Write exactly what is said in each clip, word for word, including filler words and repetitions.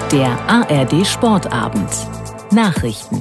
Der A R D Sportabend. Nachrichten.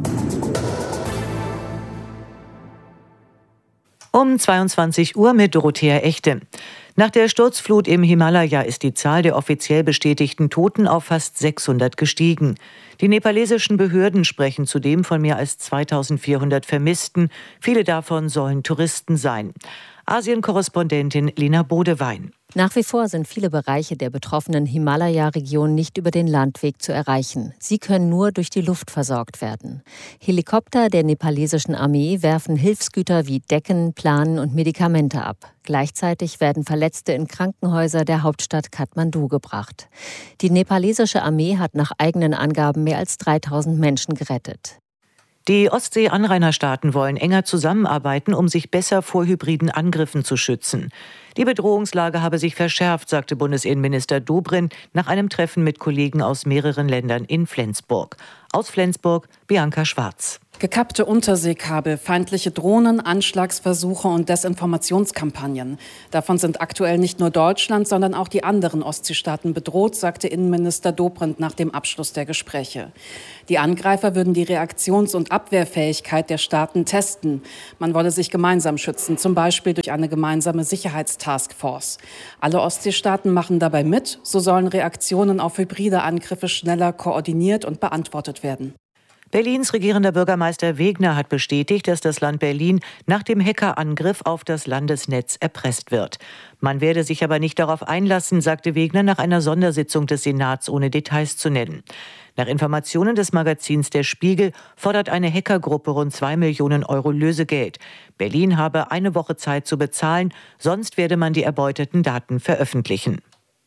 Um zweiundzwanzig Uhr mit Dorothea Echte. Nach der Sturzflut im Himalaya ist die Zahl der offiziell bestätigten Toten auf fast sechshundert gestiegen. Die nepalesischen Behörden sprechen zudem von mehr als zweitausendvierhundert Vermissten. Viele davon sollen Touristen sein. Asien-Korrespondentin Lena Bodewein. Nach wie vor sind viele Bereiche der betroffenen Himalaya-Region nicht über den Landweg zu erreichen. Sie können nur durch die Luft versorgt werden. Helikopter der nepalesischen Armee werfen Hilfsgüter wie Decken, Planen und Medikamente ab. Gleichzeitig werden Verletzte in Krankenhäuser der Hauptstadt Kathmandu gebracht. Die nepalesische Armee hat nach eigenen Angaben mehr als dreitausend Menschen gerettet. Die Ostsee-Anrainerstaaten wollen enger zusammenarbeiten, um sich besser vor hybriden Angriffen zu schützen. Die Bedrohungslage habe sich verschärft, sagte Bundesinnenminister Dobrindt nach einem Treffen mit Kollegen aus mehreren Ländern in Flensburg. Aus Flensburg Bianca Schwarz. Gekappte Unterseekabel, feindliche Drohnen, Anschlagsversuche und Desinformationskampagnen. Davon sind aktuell nicht nur Deutschland, sondern auch die anderen Ostseestaaten bedroht, sagte Innenminister Dobrindt nach dem Abschluss der Gespräche. Die Angreifer würden die Reaktions- und Abwehrfähigkeit der Staaten testen. Man wolle sich gemeinsam schützen, zum Beispiel durch eine gemeinsame Sicherheitstaskforce. Alle Ostseestaaten machen dabei mit, so sollen Reaktionen auf hybride Angriffe schneller koordiniert und beantwortet werden. Berlins regierender Bürgermeister Wegner hat bestätigt, dass das Land Berlin nach dem Hackerangriff auf das Landesnetz erpresst wird. Man werde sich aber nicht darauf einlassen, sagte Wegner nach einer Sondersitzung des Senats, ohne Details zu nennen. Nach Informationen des Magazins Der Spiegel fordert eine Hackergruppe rund zwei Millionen Euro Lösegeld. Berlin habe eine Woche Zeit zu bezahlen, sonst werde man die erbeuteten Daten veröffentlichen.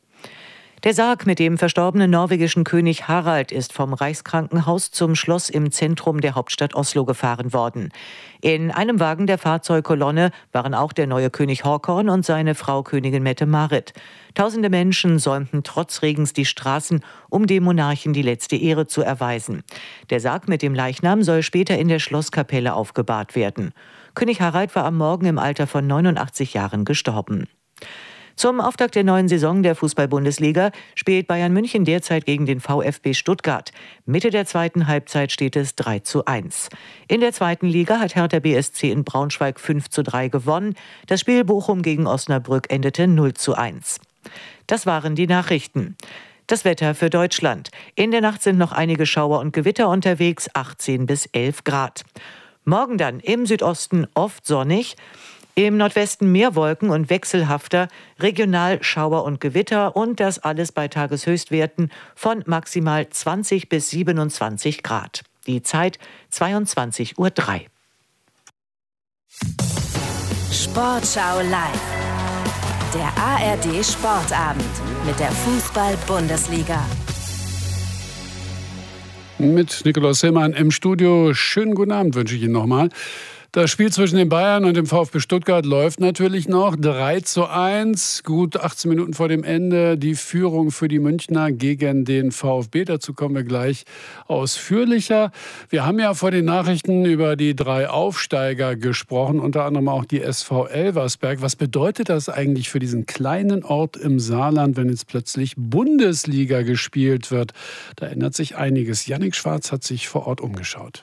Der Sarg mit dem verstorbenen norwegischen König Harald ist vom Reichskrankenhaus zum Schloss im Zentrum der Hauptstadt Oslo gefahren worden. In einem Wagen der Fahrzeugkolonne waren auch der neue König Håkon und seine Frau Königin Mette-Marit. Tausende Menschen säumten trotz Regens die Straßen, um dem Monarchen die letzte Ehre zu erweisen. Der Sarg mit dem Leichnam soll später in der Schlosskapelle aufgebahrt werden. König Harald war am Morgen im Alter von neunundachtzig Jahren gestorben. Zum Auftakt der neuen Saison der Fußball-Bundesliga spielt Bayern München derzeit gegen den VfB Stuttgart. Mitte der zweiten Halbzeit steht es drei zu eins. In der zweiten Liga hat Hertha B S C in Braunschweig fünf zu drei gewonnen. Das Spiel Bochum gegen Osnabrück endete null zu eins. Das waren die Nachrichten. Das Wetter für Deutschland. In der Nacht sind noch einige Schauer und Gewitter unterwegs, achtzehn bis elf Grad. Morgen dann im Südosten oft sonnig. Im Nordwesten mehr Wolken und wechselhafter, regional Schauer und Gewitter und das alles bei Tageshöchstwerten von maximal zwanzig bis siebenundzwanzig Grad. Die Zeit zweiundzwanzig Uhr drei. Sportschau live. Der A R D Sportabend mit der Fußball-Bundesliga. Mit Nikolaus Hillmann im Studio. Schönen guten Abend wünsche ich Ihnen nochmal. Das Spiel zwischen den Bayern und dem VfB Stuttgart läuft natürlich noch. drei zu eins, gut achtzehn Minuten vor dem Ende. Die Führung für die Münchner gegen den VfB. Dazu kommen wir gleich ausführlicher. Wir haben ja vor den Nachrichten über die drei Aufsteiger gesprochen, unter anderem auch die S V Elversberg. Was bedeutet das eigentlich für diesen kleinen Ort im Saarland, wenn jetzt plötzlich Bundesliga gespielt wird? Da ändert sich einiges. Jannik Schwarz hat sich vor Ort umgeschaut.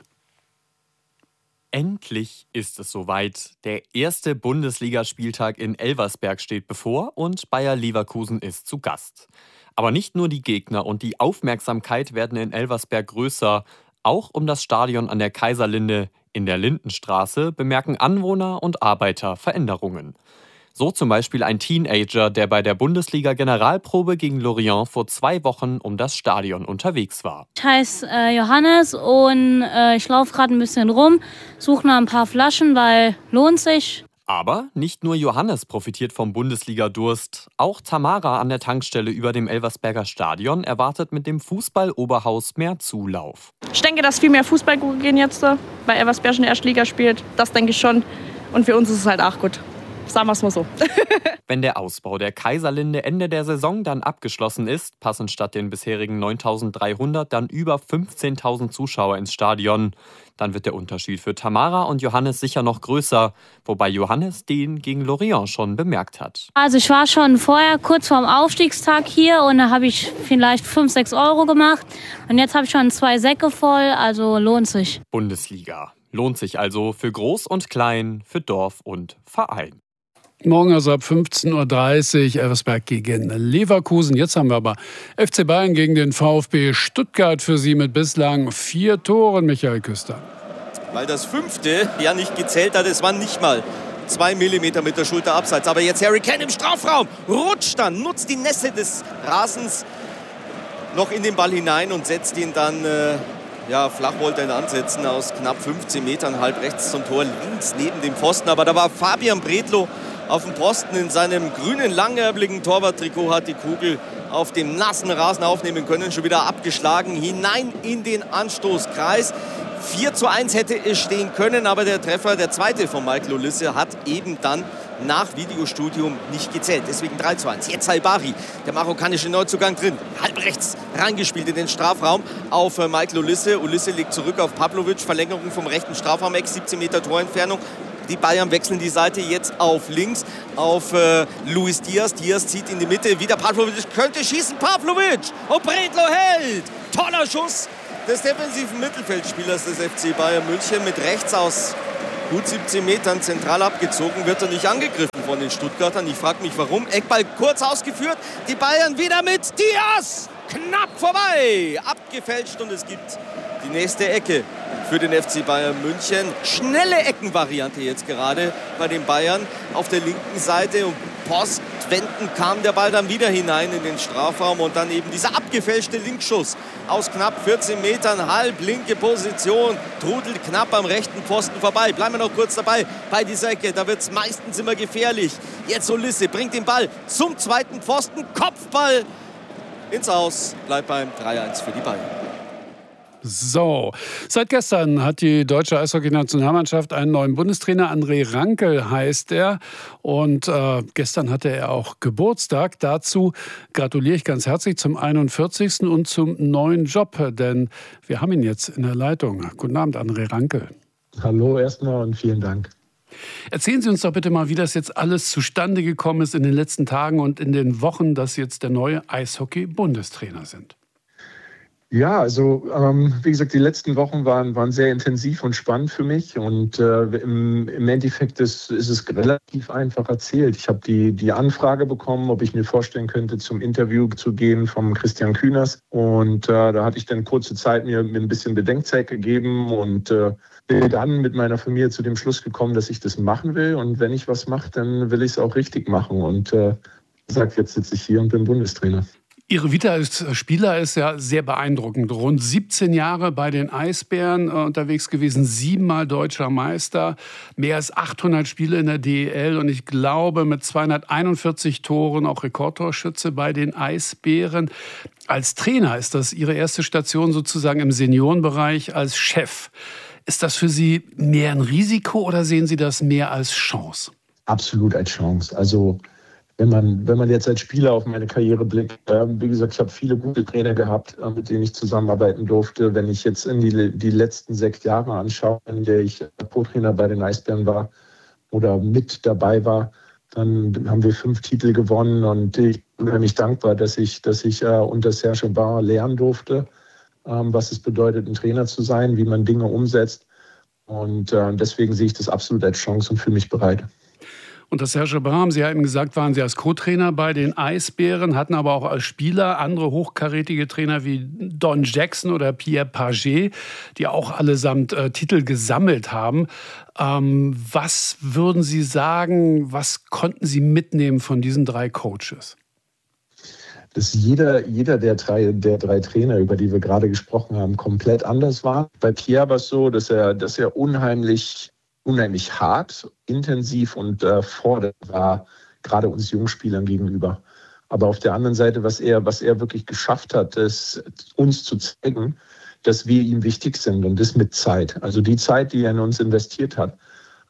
Endlich ist es soweit. Der erste Bundesligaspieltag in Elversberg steht bevor und Bayer Leverkusen ist zu Gast. Aber nicht nur die Gegner und die Aufmerksamkeit werden in Elversberg größer. Auch um das Stadion an der Kaiserlinde in der Lindenstraße bemerken Anwohner und Arbeiter Veränderungen. So zum Beispiel ein Teenager, der bei der Bundesliga-Generalprobe gegen Lorient vor zwei Wochen um das Stadion unterwegs war. Ich heiße äh, Johannes und äh, ich laufe gerade ein bisschen rum, suche nach ein paar Flaschen, weil lohnt sich. Aber nicht nur Johannes profitiert vom Bundesliga-Durst. Auch Tamara an der Tankstelle über dem Elversberger Stadion erwartet mit dem Fußball-Oberhaus mehr Zulauf. Ich denke, dass viel mehr Fußball gehen jetzt, weil Elversberg in der Erstliga spielt. Das denke ich schon. Und für uns ist es halt auch gut. sagen wir es mal so. Wenn der Ausbau der Kaiserlinde Ende der Saison dann abgeschlossen ist, passen statt den bisherigen neuntausenddreihundert dann über fünfzehntausend Zuschauer ins Stadion. Dann wird der Unterschied für Tamara und Johannes sicher noch größer, wobei Johannes den gegen Lorient schon bemerkt hat. Also ich war schon vorher kurz vorm Aufstiegstag hier und da habe ich vielleicht fünf, sechs Euro gemacht. Und jetzt habe ich schon zwei Säcke voll, also lohnt sich. Bundesliga. Lohnt sich also für Groß und Klein, für Dorf und Verein. Morgen also ab fünfzehn Uhr dreißig Elversberg gegen Leverkusen. Jetzt haben wir aber F C Bayern gegen den VfB Stuttgart für Sie mit bislang vier Toren, Michael Küster. Weil das fünfte ja nicht gezählt hat, es waren nicht mal zwei Millimeter mit der Schulter abseits. Aber jetzt Harry Kane im Strafraum, rutscht dann, nutzt die Nässe des Rasens noch in den Ball hinein und setzt ihn dann... Äh Ja, flach wollte er ihn ansetzen aus knapp fünfzehn Metern, halb rechts zum Tor, links neben dem Pfosten. Aber da war Fabian Bredlow auf dem Posten in seinem grünen, langärmeligen Torwarttrikot, hat die Kugel auf dem nassen Rasen aufnehmen können, schon wieder abgeschlagen, hinein in den Anstoßkreis. vier zu eins hätte es stehen können, aber der Treffer, der zweite von Michael Olise, hat eben dann nach Videostudium nicht gezählt. Deswegen drei zu eins. Jetzt Haibari, der marokkanische Neuzugang drin. Halb rechts reingespielt in den Strafraum auf Michael Olise. Olise legt zurück auf Pavlovic. Verlängerung vom rechten Strafraum-Eck, siebzehn Meter Torentfernung. Die Bayern wechseln die Seite jetzt auf links, auf äh, Luis Diaz. Diaz zieht in die Mitte. Wieder Pavlovic, könnte schießen. Pavlovic! Und Bredlow hält! Toller Schuss des defensiven Mittelfeldspielers des F C Bayern München mit rechts aus gut siebzehn Metern zentral abgezogen, wird er nicht angegriffen von den Stuttgartern. Ich frage mich, warum. Eckball kurz ausgeführt, die Bayern wieder mit Diaz. Knapp vorbei, abgefälscht und es gibt die nächste Ecke für den F C Bayern München. Schnelle Eckenvariante jetzt gerade bei den Bayern auf der linken Seite und postwendend kam der Ball dann wieder hinein in den Strafraum und dann eben dieser abgefälschte Linkschuss aus knapp vierzehn Metern, halb linke Position, trudelt knapp am rechten Pfosten vorbei. Bleiben wir noch kurz dabei bei dieser Ecke, da wird es meistens immer gefährlich. Jetzt Olise bringt den Ball zum zweiten Pfosten, Kopfball ins Aus, bleibt beim drei eins für die Bayern. So, seit gestern hat die deutsche Eishockey-Nationalmannschaft einen neuen Bundestrainer. André Rankel heißt er. Und äh, gestern hatte er auch Geburtstag. Dazu gratuliere ich ganz herzlich zum einundvierzigsten und zum neuen Job. Denn wir haben ihn jetzt in der Leitung. Guten Abend, André Rankel. Hallo erstmal und vielen Dank. Erzählen Sie uns doch bitte mal, wie das jetzt alles zustande gekommen ist in den letzten Tagen und in den Wochen, dass Sie jetzt der neue Eishockey-Bundestrainer sind. Ja, also ähm, wie gesagt, die letzten Wochen waren, waren sehr intensiv und spannend für mich und äh, im, im Endeffekt ist, ist es relativ einfach erzählt. Ich habe die, die Anfrage bekommen, ob ich mir vorstellen könnte, zum Interview zu gehen vom Christian Kühners und äh, da hatte ich dann kurze Zeit mir, mir ein bisschen Bedenkzeit gegeben und äh, bin dann mit meiner Familie zu dem Schluss gekommen, dass ich das machen will und wenn ich was mache, dann will ich es auch richtig machen und äh, gesagt, jetzt sitze ich hier und bin Bundestrainer. Ihre Vita als Spieler ist ja sehr beeindruckend. Rund siebzehn Jahre bei den Eisbären unterwegs gewesen, siebenmal deutscher Meister, mehr als achthundert Spiele in der D E L und ich glaube mit zweihunderteinundvierzig Toren auch Rekordtorschütze bei den Eisbären. Als Trainer ist das Ihre erste Station sozusagen im Seniorenbereich als Chef. Ist das für Sie mehr ein Risiko oder sehen Sie das mehr als Chance? Absolut als Chance. Also Wenn man, wenn man jetzt als Spieler auf meine Karriere blickt, äh, wie gesagt, ich habe viele gute Trainer gehabt, äh, mit denen ich zusammenarbeiten durfte. Wenn ich jetzt in die, die letzten sechs Jahre anschaue, in der ich Co-Trainer bei den Eisbären war oder mit dabei war, dann haben wir fünf Titel gewonnen und ich bin unheimlich dankbar, dass ich, dass ich äh, unter Serge Barr lernen durfte, ähm, was es bedeutet, ein Trainer zu sein, wie man Dinge umsetzt. Und äh, deswegen sehe ich das absolut als Chance und fühle mich bereit. Und das Serge Barr, haben Sie ja eben gesagt, waren Sie als Co-Trainer bei den Eisbären, hatten aber auch als Spieler andere hochkarätige Trainer wie Don Jackson oder Pierre Pagé, die auch allesamt äh, Titel gesammelt haben. Ähm, was würden Sie sagen, was konnten Sie mitnehmen von diesen drei Coaches? Dass jeder, jeder der, drei, der drei Trainer, über die wir gerade gesprochen haben, komplett anders war. Bei Pierre war es so, dass er, dass er unheimlich... unheimlich hart, intensiv und äh, fordernd war, gerade uns Jungspielern gegenüber. Aber auf der anderen Seite, was er, was er wirklich geschafft hat, ist uns zu zeigen, dass wir ihm wichtig sind und das mit Zeit. Also die Zeit, die er in uns investiert hat,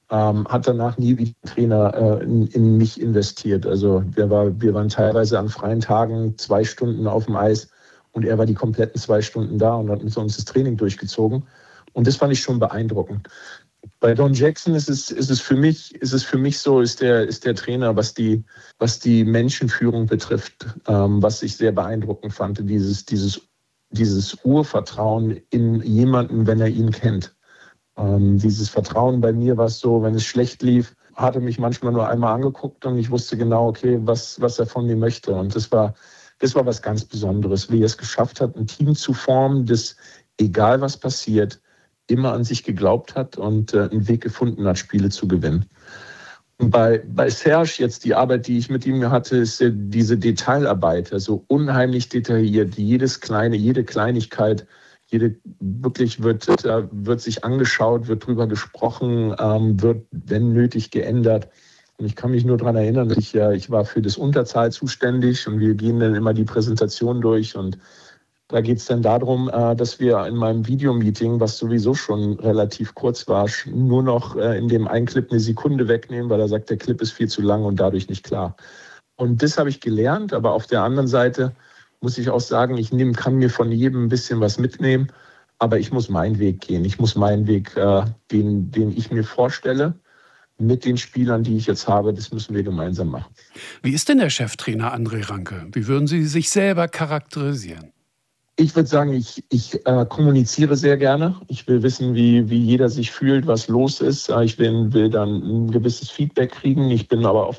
ähm, hat danach nie wie Trainer äh, in, in mich investiert. Also wir, war, wir waren teilweise an freien Tagen zwei Stunden auf dem Eis und er war die kompletten zwei Stunden da und hat mit uns das Training durchgezogen. Und das fand ich schon beeindruckend. Bei Don Jackson ist es, ist es für mich, ist es für mich so, ist der, ist der Trainer, was die, was die Menschenführung betrifft, ähm, was ich sehr beeindruckend fand, dieses, dieses, dieses Urvertrauen in jemanden, wenn er ihn kennt. Ähm, dieses Vertrauen bei mir war es so, wenn es schlecht lief, hat er mich manchmal nur einmal angeguckt und ich wusste genau, okay, was, was er von mir möchte. Und das war, das war was ganz Besonderes, wie er es geschafft hat, ein Team zu formen, das, egal was passiert, immer an sich geglaubt hat und äh, einen Weg gefunden hat, Spiele zu gewinnen. Und bei, bei Serge jetzt die Arbeit, die ich mit ihm hatte, ist äh, diese Detailarbeit, also unheimlich detailliert, jedes kleine, jede Kleinigkeit, jede wirklich wird, da wird sich angeschaut, wird drüber gesprochen, ähm, wird, wenn nötig, geändert. Und ich kann mich nur daran erinnern, ich, äh, ich war für das Unterzahl zuständig und wir gehen dann immer die Präsentation durch und da geht es dann darum, äh, dass wir in meinem Videomeeting, was sowieso schon relativ kurz war, nur noch äh, in dem einen Clip eine Sekunde wegnehmen, weil er sagt, der Clip ist viel zu lang und dadurch nicht klar. Und das habe ich gelernt, aber auf der anderen Seite muss ich auch sagen, ich nehm, kann mir von jedem ein bisschen was mitnehmen, aber ich muss meinen Weg gehen. Ich muss meinen Weg, äh, den, den ich mir vorstelle, mit den Spielern, die ich jetzt habe, das müssen wir gemeinsam machen. Wie ist denn der Cheftrainer André Ranke? Wie würden Sie sich selber charakterisieren? Ich würde sagen, ich, ich äh, kommuniziere sehr gerne. Ich will wissen, wie, wie jeder sich fühlt, was los ist. Ich will, will dann ein gewisses Feedback kriegen. Ich bin aber auf